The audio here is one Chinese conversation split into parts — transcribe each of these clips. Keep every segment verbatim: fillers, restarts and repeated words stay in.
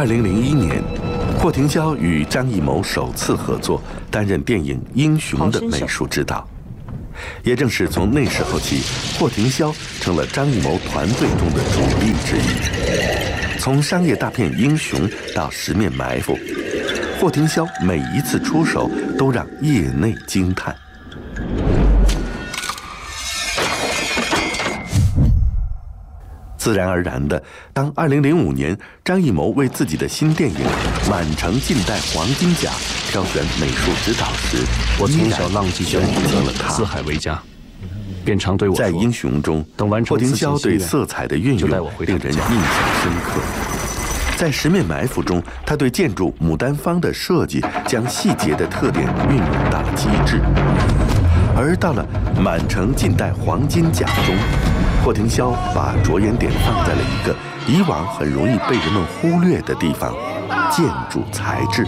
二零零一年，霍廷霄与张艺谋首次合作，担任电影《英雄》的美术指导。也正是从那时候起，霍廷霄成了张艺谋团队中的主力之一。从商业大片《英雄》到《十面埋伏》，霍廷霄每一次出手都让业内惊叹。自然而然的，当二零零五年张艺谋为自己的新电影《满城尽带黄金甲》挑选美术指导时， 我从小浪迹轩游，四海为家，便常对我说， 在《英雄》中， 等完成霍廷霄对色彩的运用令人印象深刻。在《十面埋伏》中，他对建筑牡丹坊的设计将细节的特点运用到了极致。而到了《满城尽带黄金甲》中，霍廷霄把着眼点放在了一个以往很容易被人们忽略的地方——建筑材质。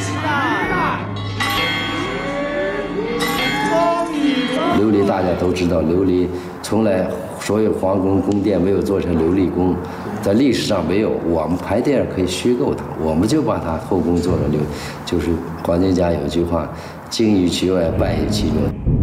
琉璃大家都知道，琉璃从来所有皇宫宫殿没有做成琉璃宫，在历史上没有。我们拍电影可以虚构它，我们就把它后宫做成琉，就是黄金甲有句话：“精于其外，败于其中。”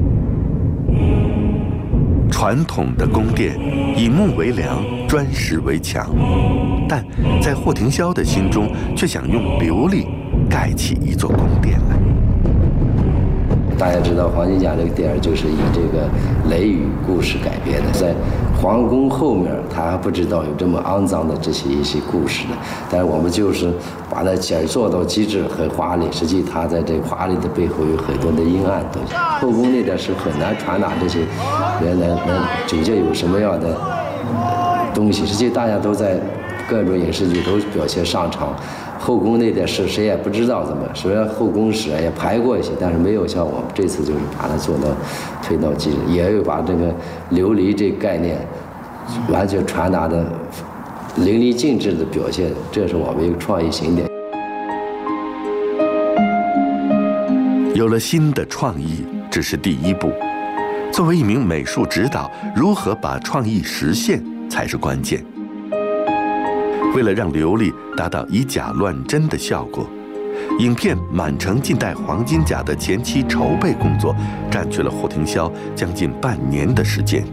传统的宫殿以木为梁，砖石为墙，但在霍廷霄的心中，却想用琉璃盖起一座宫殿来。 大家知道，黄金甲这个电影就是以这个雷雨故事改编的，在皇宫后面，他还不知道有这么肮脏的这些一些故事呢。但是我们就是把它解做到极致，很华丽。实际它在这个华丽的背后有很多的阴暗东西。后宫那点是很难传达这些人能能究竟有什么样的东西。实际大家都在各种影视剧都表现上场。后宫那点事谁也不知道怎么，虽然后宫史也拍过一些，但是没有像我们这次就是把它做到推到极致，也有把这个琉璃这个概念完全传达的淋漓尽致的表现，这是我们一个创意新点。 有了新的创意只是第一步，作为一名美术指导，如何把创意实现才是关键。为了让琉璃达到以假乱真的效果，影片《满城尽带黄金甲》的前期筹备工作占据了霍廷霄将近半年的时间。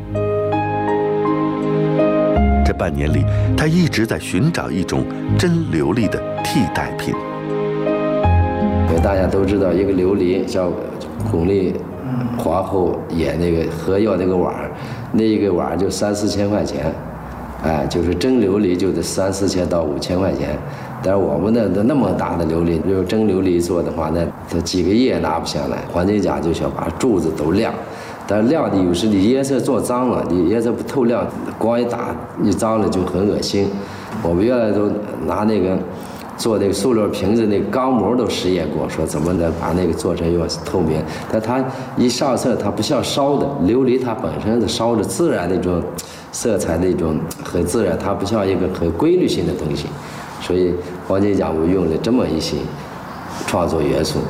这半年里，他一直在寻找一种真琉璃的替代品。 大家都知道，一个琉璃像巩俐皇后演那个喝药那个碗，那一个碗就三四千块钱。哎，就是真琉璃就得三四千到五千块钱，但是我们的那么大的琉璃，如果真琉璃做的话，那它几个月拿不下来。黄金甲就想把柱子都亮，但是亮的有时你颜色做脏了，你颜色不透亮，光一打你脏了就很恶心。我们原来都拿那个做那个塑料瓶子那个钢模都实验过，说怎么能把那个做成又透明，但它一上色它不像烧的，琉璃它本身是烧的自然那种色彩那种很自然，它不像一个很规律性的东西，所以黄金甲我用了这么一些创作元素。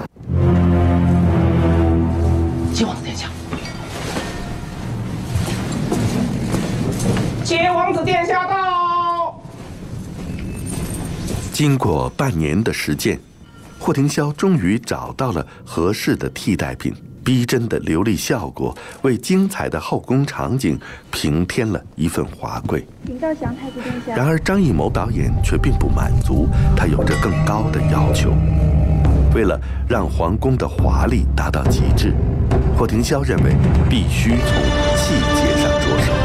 接王子殿下，接王子殿下到。 经过半年的实践，霍廷霄终于找到了合适的替代品。逼真的琉璃效果为精彩的后宫场景平添了一份华贵。 请到祥太子殿下。 然而张艺谋导演却并不满足，他有着更高的要求。为了让皇宫的华丽达到极致，霍廷霄认为必须从细节上着手。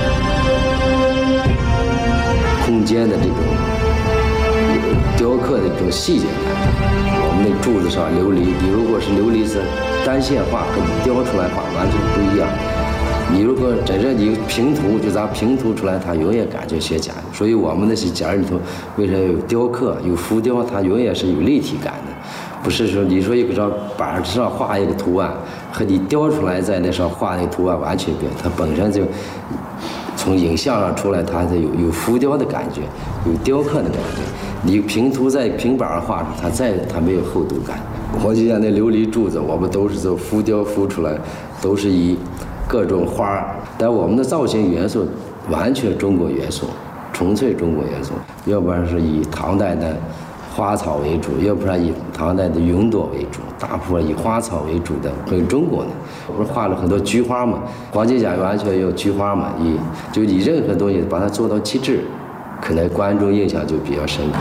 空间的这种雕刻的这种细节感，我们那个柱子上琉璃，你如果是琉璃色单线画和你雕出来画完全不一样。你如果真正你平涂，就咱平涂出来，它永远感觉像假。所以我们那些假里头，为什么有雕刻、有浮雕，它永远是有立体感的，不是说你说一个张板上画一个图案，和你雕出来在那上画那个图案完全不一样。它本身就从影像上出来，它有有浮雕的感觉，有雕刻的感觉。你平涂在平板上画出，它再它没有厚度感。黄金甲那琉璃柱子，我们都是做浮雕浮出来，都是以各种花，但我们的造型元素完全中国元素，纯粹中国元素，要不然是以唐代的花草为主，要不然以唐代的云朵为主，大部分以花草为主的。和中国呢，不是画了很多菊花嘛？黄金甲完全有菊花嘛，以就以任何东西把它做到极致，可能观众印象就比较深刻。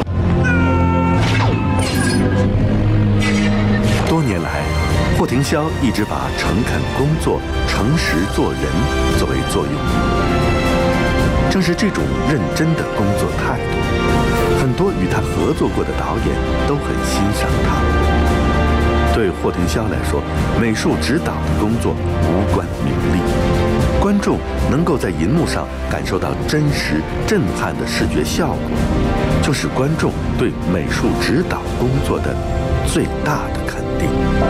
多年来，霍廷霄一直把诚恳工作、诚实做人作为座右铭。正是这种认真的工作态度，很多与他合作过的导演都很欣赏他。对霍廷霄来说，美术指导的工作无关名利，观众能够在银幕上感受到真实、震撼的视觉效果，就是观众对美术指导工作的最大的肯定。